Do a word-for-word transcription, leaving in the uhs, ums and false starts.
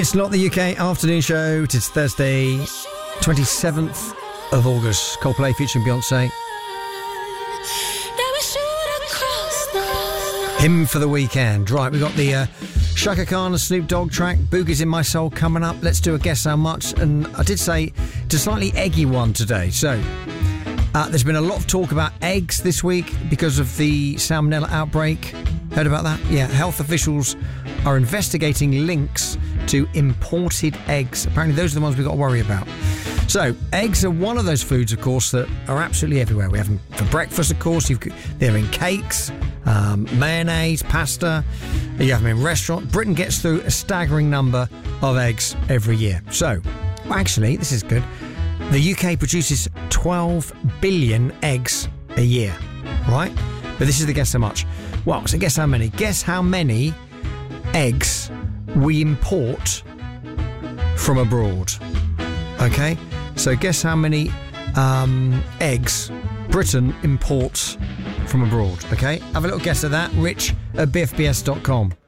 It's not the U K afternoon show. It's Thursday, twenty-seventh of August. Coldplay featuring Beyonce. Hymn for the weekend. Right, we've got the uh, Shaka Khan and Snoop Dogg track, Boogie's in My Soul, coming up. Let's do a guess how much. And I did say it's a slightly eggy one today. So uh, there's been a lot of talk about eggs this week because of the salmonella outbreak. Heard about that? Yeah, health officials are investigating links to imported eggs. Apparently those are the ones we've got to worry about. So, eggs are one of those foods, of course, that are absolutely everywhere. We have them for breakfast, of course. You've, they're in cakes, um, mayonnaise, pasta. You have them in restaurants. Britain gets through a staggering number of eggs every year. So, well, actually, this is good. The U K produces twelve billion eggs a year, right? But this is the guess how much. Well, so guess how many? Guess how many eggs we import from abroad. Okay? So guess how many um, eggs Britain imports from abroad. Okay? Have a little guess at that. Rich at b f b s dot com.